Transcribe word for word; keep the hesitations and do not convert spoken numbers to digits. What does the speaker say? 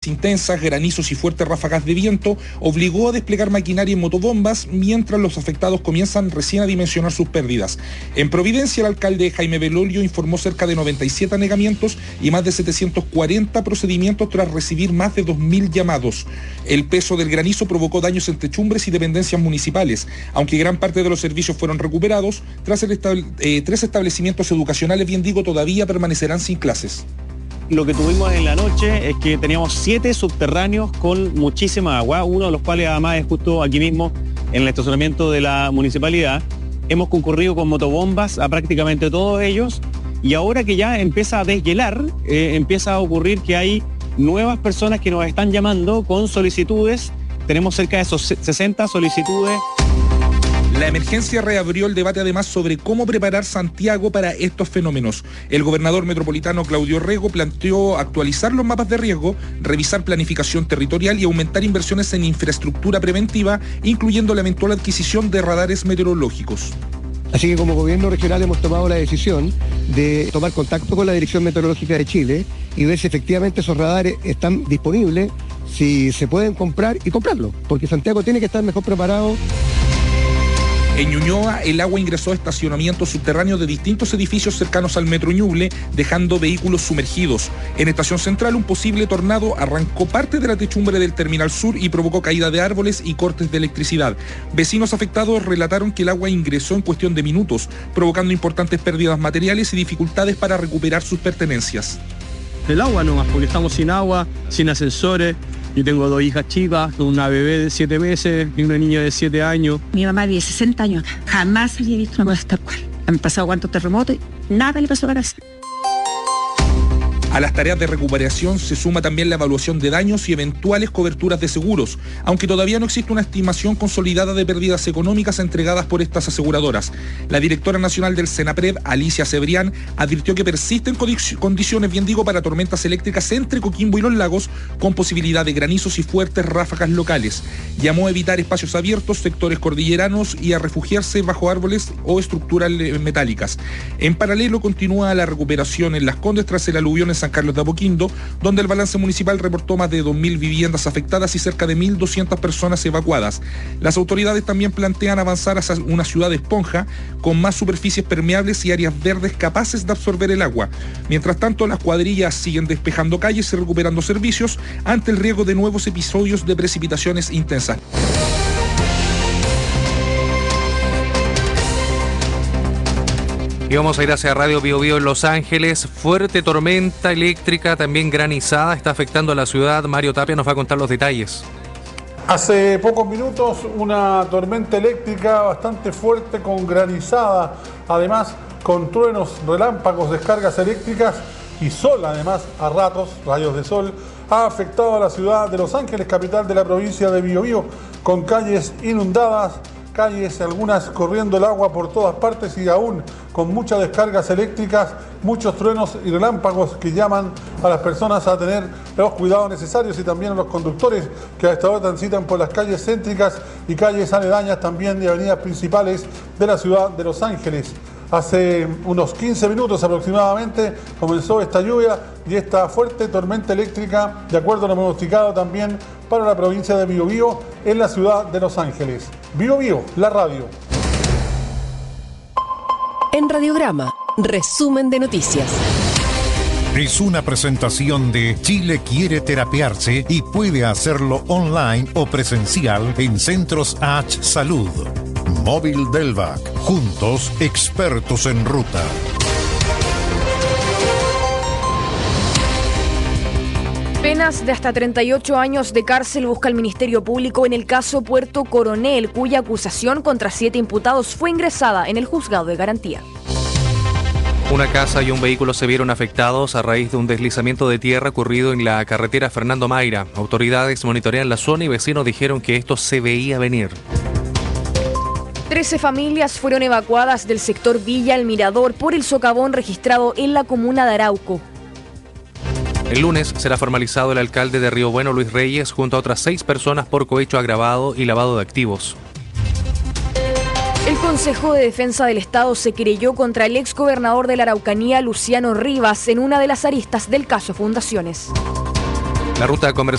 intensas, granizos y fuertes ráfagas de viento obligó a desplegar maquinaria en motobombas, mientras los afectados comienzan recién a dimensionar sus pérdidas. En Providencia, el alcalde Jaime Belolio informó cerca de noventa y siete anegamientos y más de setecientos cuarenta procedimientos tras recibir más de dos mil llamados. El peso del granizo provocó daños en techumbres y dependencias municipales, aunque gran parte de los servicios fueron recuperados. Tras el estable, eh, tres establecimientos educacionales, bien digo, todavía permanecerán sin clases. Lo que tuvimos en la noche es que teníamos siete subterráneos con muchísima agua, uno de los cuales además es justo aquí mismo en el estacionamiento de la municipalidad. Hemos concurrido con motobombas a prácticamente todos ellos y ahora que ya empieza a deshielar, eh, empieza a ocurrir que hay nuevas personas que nos están llamando con solicitudes. Tenemos cerca de esos sesenta solicitudes. La emergencia reabrió el debate además sobre cómo preparar Santiago para estos fenómenos. El gobernador metropolitano Claudio Rego planteó actualizar los mapas de riesgo, revisar planificación territorial y aumentar inversiones en infraestructura preventiva, incluyendo la eventual adquisición de radares meteorológicos. Así que como gobierno regional hemos tomado la decisión de tomar contacto con la Dirección Meteorológica de Chile y ver si efectivamente esos radares están disponibles, si se pueden comprar y comprarlos, porque Santiago tiene que estar mejor preparado. En Ñuñoa, el agua ingresó a estacionamientos subterráneos de distintos edificios cercanos al Metro Ñuble, dejando vehículos sumergidos. En Estación Central, un posible tornado arrancó parte de la techumbre del Terminal Sur y provocó caída de árboles y cortes de electricidad. Vecinos afectados relataron que el agua ingresó en cuestión de minutos, provocando importantes pérdidas materiales y dificultades para recuperar sus pertenencias. El agua nomás, porque estamos sin agua, sin ascensores. Yo tengo dos hijas chicas, una bebé de siete meses y una niña de siete años. Mi mamá vive sesenta años acá. Jamás había visto una cosa tal cual. Han pasado cuantos terremotos y nada le pasó a la casa. A las tareas de recuperación se suma también la evaluación de daños y eventuales coberturas de seguros, aunque todavía no existe una estimación consolidada de pérdidas económicas entregadas por estas aseguradoras. La directora nacional del Senapred, Alicia Cebrián, advirtió que persisten condiciones, bien digo, para tormentas eléctricas entre Coquimbo y Los Lagos, con posibilidad de granizos y fuertes ráfagas locales. Llamó a evitar espacios abiertos, sectores cordilleranos y a refugiarse bajo árboles o estructuras metálicas. En paralelo, continúa la recuperación en Las Condes tras el aluvión en San Carlos de Apoquindo, donde el balance municipal reportó más de dos mil viviendas afectadas y cerca de mil doscientas personas evacuadas. Las autoridades también plantean avanzar hacia una ciudad esponja con más superficies permeables y áreas verdes capaces de absorber el agua. Mientras tanto, las cuadrillas siguen despejando calles y recuperando servicios ante el riesgo de nuevos episodios de precipitaciones intensas. Y vamos a ir hacia Radio Bio Bio en Los Ángeles. Fuerte tormenta eléctrica, también granizada, está afectando a la ciudad. Mario Tapia nos va a contar los detalles. Hace pocos minutos una tormenta eléctrica bastante fuerte con granizada, además con truenos, relámpagos, descargas eléctricas y sol, además a ratos, rayos de sol, ha afectado a la ciudad de Los Ángeles, capital de la provincia de Bio Bio, con calles inundadas, calles, algunas corriendo el agua por todas partes y aún con muchas descargas eléctricas, muchos truenos y relámpagos que llaman a las personas a tener los cuidados necesarios y también a los conductores que a esta hora transitan por las calles céntricas y calles aledañas también de avenidas principales de la ciudad de Los Ángeles. Hace unos quince minutos aproximadamente comenzó esta lluvia y esta fuerte tormenta eléctrica, de acuerdo a lo pronosticado también para la provincia de Bio Bio en la ciudad de Los Ángeles. Bio Bio, la radio. En Radiograma, resumen de noticias. Es una presentación de Chile quiere terapiarse y puede hacerlo online o presencial en Centros H Salud. Móvil Delvac, juntos expertos en ruta. Penas de hasta treinta y ocho años de cárcel busca el Ministerio Público en el caso Puerto Coronel, cuya acusación contra siete imputados fue ingresada en el juzgado de garantía. Una casa y un vehículo se vieron afectados a raíz de un deslizamiento de tierra ocurrido en la carretera Fernando Mayra. Autoridades monitorean la zona y vecinos dijeron que esto se veía venir. Trece familias fueron evacuadas del sector Villa El Mirador por el socavón registrado en la comuna de Arauco. El lunes será formalizado el alcalde de Río Bueno, Luis Reyes, junto a otras seis personas por cohecho agravado y lavado de activos. El Consejo de Defensa del Estado se querelló contra el exgobernador de la Araucanía, Luciano Rivas, en una de las aristas del caso Fundaciones. La ruta comercial